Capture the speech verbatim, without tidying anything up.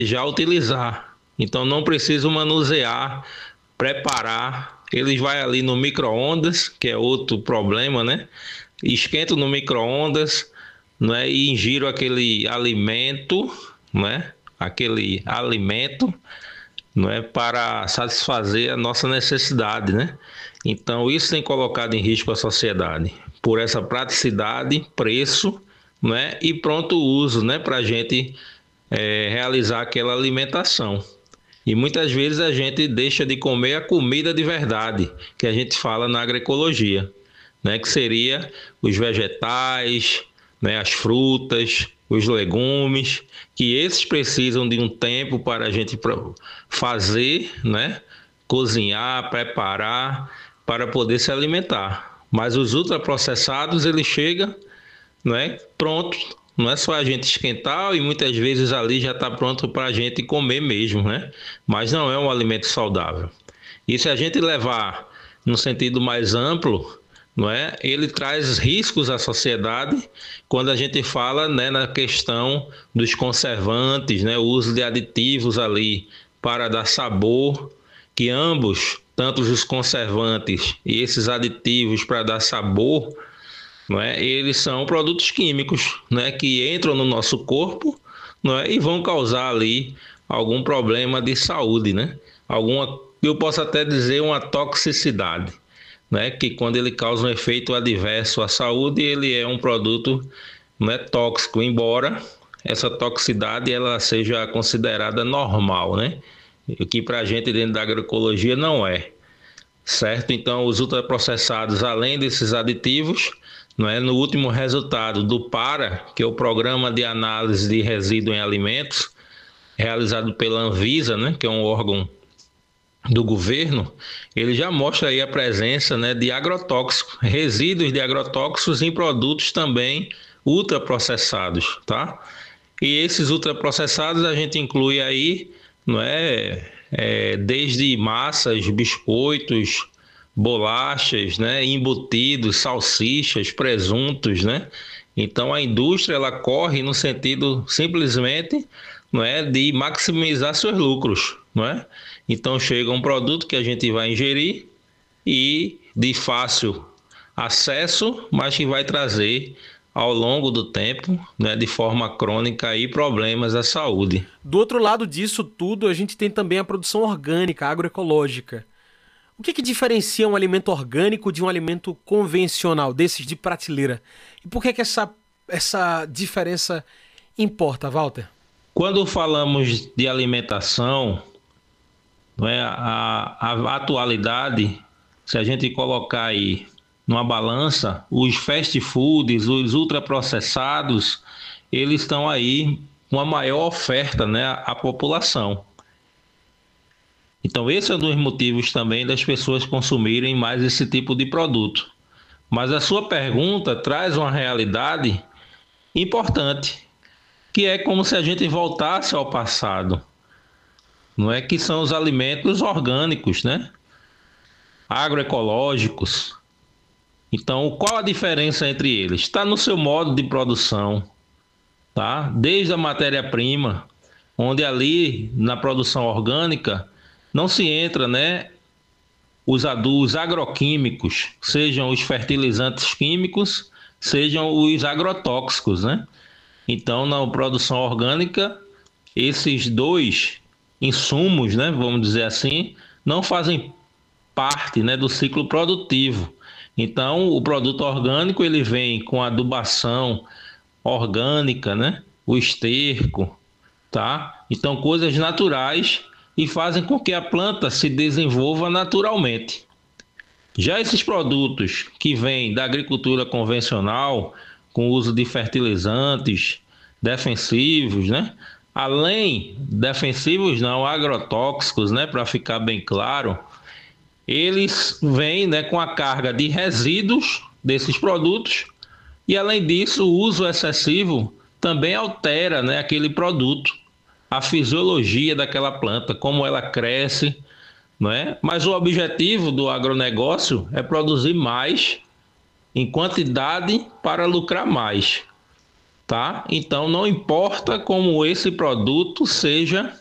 já utilizar. Então não preciso manusear, preparar. Eles vai ali no micro-ondas, que é outro problema, né? Esquento no micro-ondas, né? E ingiro aquele alimento, né? Aquele alimento, não é, para satisfazer a nossa necessidade, né? Então isso tem colocado em risco a sociedade por essa praticidade, preço, né? E pronto uso, né? Para a gente é, realizar aquela alimentação. E muitas vezes a gente deixa de comer a comida de verdade, que a gente fala na agroecologia, né? Que seria os vegetais, né? As frutas, os legumes, que esses precisam de um tempo para a gente fazer, né? Cozinhar, preparar, para poder se alimentar. Mas os ultraprocessados, ele chega, não é, pronto. Não é só a gente esquentar e muitas vezes ali já está pronto para a gente comer mesmo, né? Mas não é um alimento saudável. E se a gente levar no sentido mais amplo, não é? Ele traz riscos à sociedade quando a gente fala, né, na questão dos conservantes, né, o uso de aditivos ali para dar sabor, que ambos, tanto os conservantes e esses aditivos para dar sabor, não é? Eles são produtos químicos, né, que entram no nosso corpo, não é? E vão causar ali algum problema de saúde, né? Alguma, eu posso até dizer uma toxicidade, né? Que quando ele causa um efeito adverso à saúde, ele é um produto, não é, tóxico, embora essa toxicidade ela seja considerada normal, né? O que para a gente dentro da agroecologia não é. Certo? Então, os ultraprocessados, além desses aditivos, não é, no último resultado do PARA, que é o Programa de Análise de Resíduos em Alimentos, realizado pela Anvisa, né, que é um órgão do governo, ele já mostra aí a presença, né, de agrotóxicos, resíduos de agrotóxicos em produtos também ultraprocessados, tá? E esses ultraprocessados a gente inclui aí, não é, é desde massas, biscoitos, bolachas, né, embutidos, salsichas, presuntos, né? Então a indústria ela corre no sentido simplesmente, não é, de maximizar seus lucros, não é? Então chega um produto que a gente vai ingerir e de fácil acesso, mas que vai trazer ao longo do tempo, né, de forma crônica aí problemas à saúde. Do outro lado disso tudo, a gente tem também a produção orgânica, agroecológica. O que que diferencia um alimento orgânico de um alimento convencional, desses de prateleira? E por que que essa, essa diferença importa, Walter? Quando falamos de alimentação, não é, a, a atualidade, se a gente colocar aí numa balança, os fast foods, os ultraprocessados, eles estão aí com a maior oferta, né, à população. Então esse é um dos motivos também das pessoas consumirem mais esse tipo de produto. Mas a sua pergunta traz uma realidade importante, que é como se a gente voltasse ao passado. Não é, que são os alimentos orgânicos, né? Agroecológicos. Então, qual a diferença entre eles? Está no seu modo de produção, tá? Desde a matéria-prima, onde ali na produção orgânica não se entra, né, os adubos agroquímicos, sejam os fertilizantes químicos, sejam os agrotóxicos, né? Então, na produção orgânica, esses dois insumos, né, vamos dizer assim, não fazem parte, né, do ciclo produtivo. Então, o produto orgânico ele vem com a adubação orgânica, né, o esterco, tá? Então, coisas naturais e fazem com que a planta se desenvolva naturalmente. Já esses produtos que vêm da agricultura convencional, com o uso de fertilizantes defensivos, né? Além defensivos não, agrotóxicos, né, para ficar bem claro, eles vêm, né, com a carga de resíduos desses produtos e além disso o uso excessivo também altera, né, aquele produto, a fisiologia daquela planta, como ela cresce, não é? Mas o objetivo do agronegócio é produzir mais em quantidade para lucrar mais. tá? Então não importa como esse produto seja